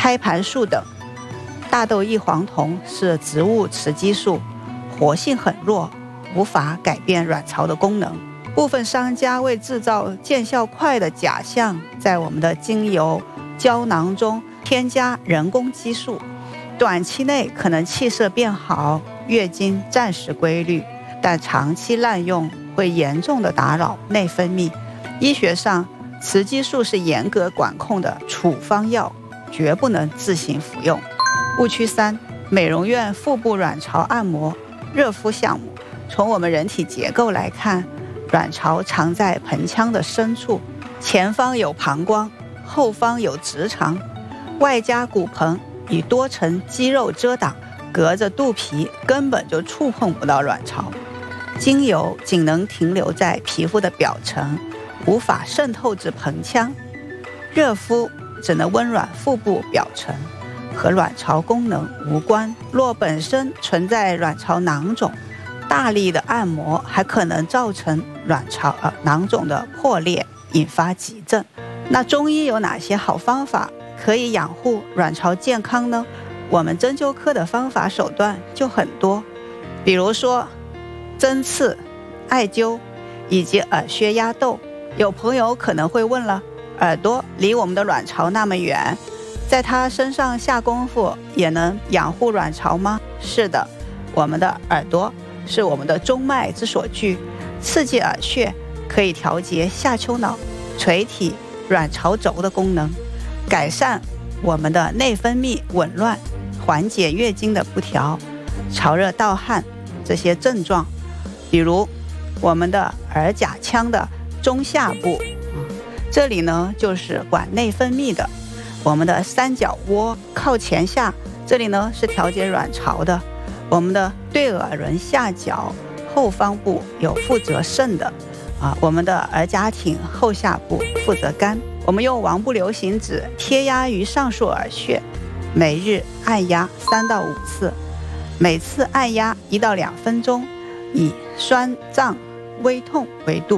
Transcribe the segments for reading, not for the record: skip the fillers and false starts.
胎盘素等。大豆异黄酮是植物雌激素，活性很弱，无法改变卵巢的功能。部分商家为制造见效快的假象，在我们的精油胶囊中添加人工激素，短期内可能气色变好，月经暂时规律，但长期滥用会严重的打扰内分泌。医学上，雌激素是严格管控的处方药，绝不能自行服用。误区3：美容院腹部卵巢按摩热敷项目。从我们人体结构来看，卵巢藏在盆腔的深处，前方有膀胱，后方有直肠，外加骨盆以多层肌肉遮挡，隔着肚皮根本就触碰不到卵巢。精油仅能停留在皮肤的表层，无法渗透至盆腔。热敷只能温暖腹部表层，和卵巢功能无关。若本身存在卵巢囊肿，大力的按摩还可能造成囊肿的破裂，引发急症。那中医有哪些好方法可以养护卵巢健康呢？我们针灸科的方法手段就很多，比如说针刺、艾灸以及耳穴压豆。有朋友可能会问了，耳朵离我们的卵巢那么远，在它身上下功夫也能养护卵巢吗？是的，我们的耳朵是我们的中脉之所居，刺激耳穴可以调节下丘脑、垂体、卵巢轴的功能，改善我们的内分泌紊乱，缓解月经的不调、潮热盗汗这些症状。比如我们的耳甲腔的中下部，这里呢就是管内分泌的。我们的三角窝靠前下，这里呢是调节卵巢的。我们的对耳轮下角后方部有负责肾的，我们的耳甲挺后下部负责肝。我们用王不留行指贴压于上述耳穴，每日按压3到5次，每次按压1到2分钟，以酸胀微痛为度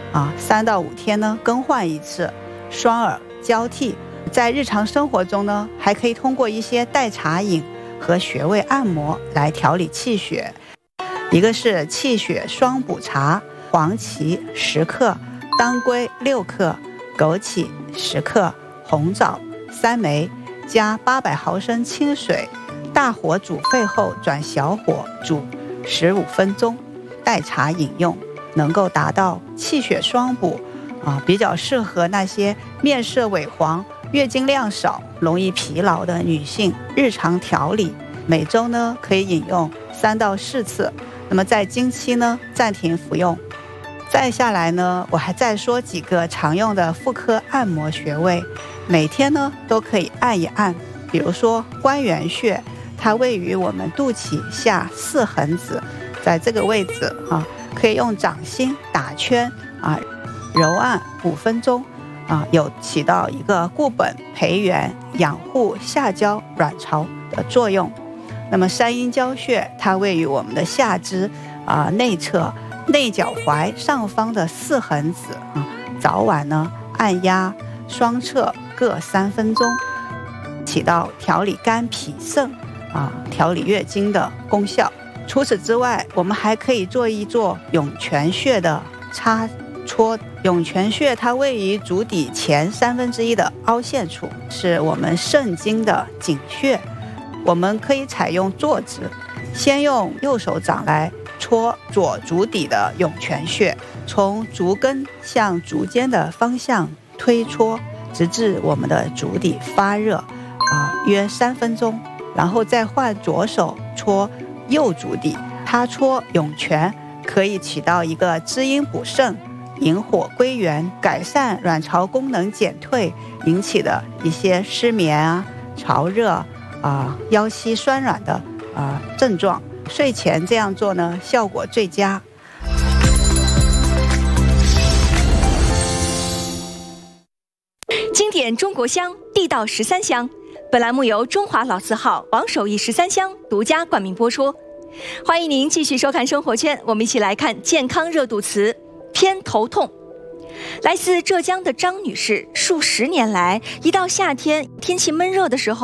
，3到5天呢更换一次，双耳交替。在日常生活中呢，还可以通过一些代茶饮和穴位按摩来调理气血。一个是气血双补茶，黄芪10克，当归6克，枸杞10克，红枣3枚，加800毫升清水，大火煮沸后转小火煮15分钟，代茶饮用，能够达到气血双补比较适合那些面色萎黄、月经量少、容易疲劳的女性日常调理。每周呢可以饮用3到4次，那么在经期呢暂停服用。再下来呢，我还再说几个常用的妇科按摩穴位，每天呢都可以按一按。比如说关元穴，它位于我们肚脐下4横指，在这个位置可以用掌心打圈揉按5分钟有起到一个固本培元、养护下焦卵巢的作用。那么三阴交穴，它位于我们的下肢内侧内脚踝上方的4横指早晚呢按压双侧各3分钟，起到调理肝脾肾调理月经的功效。除此之外，我们还可以做一做涌泉穴的擦搓。涌泉穴它位于足底前1/3的凹陷处，是我们肾经的井穴。我们可以采用坐姿，先用右手掌来搓左足底的涌泉穴，从足跟向足尖的方向推搓，直至我们的足底发热约3分钟，然后再换左手搓右足底。它搓涌泉可以起到一个滋阴补肾、引火归元、改善卵巢功能减退引起的一些失眠潮热腰膝酸软的症状。睡前这样做呢，效果最佳。 经典中国香，地道13香。本栏目由中华老字号王守义13香独家冠名播出。欢迎您继续收看生活圈，我们一起来看健康热度词偏头痛。来自浙江的张女士，数10年来，一到夏天天气闷热的时候，